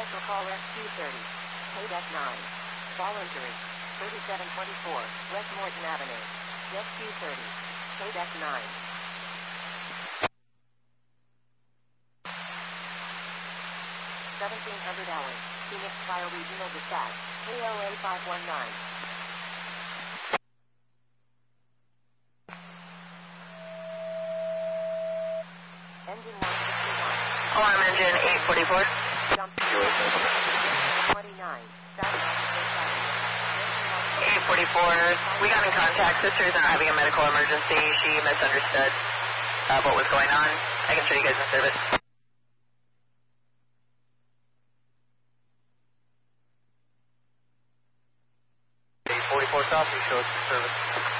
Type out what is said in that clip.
Special call Rescue 30. Kodak 9. Voluntary. 3724 West Morton Avenue. Rescue 30. Kodak 9. 1700 hours. Phoenix Fire Regional Dispatch. KLA 519. Engine 161. Alarm engine 844. Jump 29. South 844. We got in contact. Sister's not having a medical emergency. She misunderstood what was going on. I can show you guys in service. 844 copy. Show us in service.